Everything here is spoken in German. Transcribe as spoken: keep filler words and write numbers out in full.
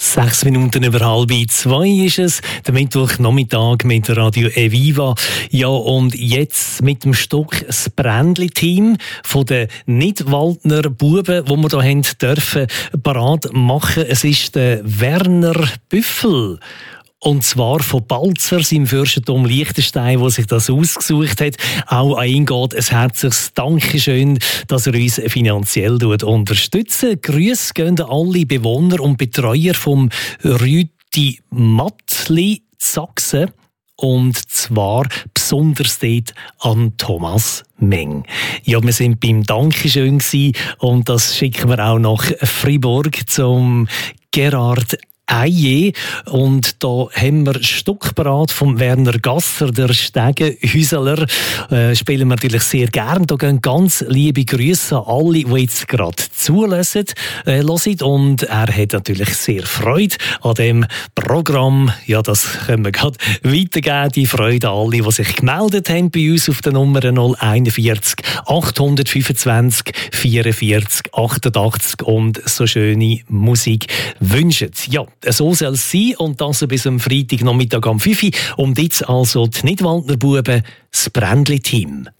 Sechs Minuten über halb zwei ist es, der Mittwochnachmittag mit Radio Eviva. Ja, und jetzt mit dem Stück das Brändli-Team von den Nidwaldner Buben, wo wir hier haben dürfen, parat machen. Es ist der Werner Büffel. Und zwar von Balzers im Fürstentum Liechtenstein, der sich das ausgesucht hat. Auch an ihn geht ein herzliches Dankeschön, dass er uns finanziell unterstützt. Grüße gehen alle Bewohner und Betreuer vom Rüti Mattli Sachsen. Und zwar besonders dort an Thomas Meng. Ja, wir sind beim Dankeschön gewesen, und das schicken wir auch nach Fribourg zum Gerard Eie. Und da haben wir ein Stück parat vom Werner Gasser, der Stegenhäuseler. Äh, spielen wir natürlich sehr gern. Da gehen ganz liebe Grüße an alle, die jetzt gerade zulassen. Äh, und er hat natürlich sehr Freude an dem Programm. Ja, das können wir gerade weitergeben. Die Freude an alle, die sich gemeldet haben bei uns auf der Nummer null eins vier acht fünfundzwanzig vierundvierzig achtundachtzig und so schöne Musik wünschen. Ja, so soll es sein, und das bis am Freitagnachmittag am fünf Uhr. Und jetzt also die Nidwaldner Buben, das Brändli-Team.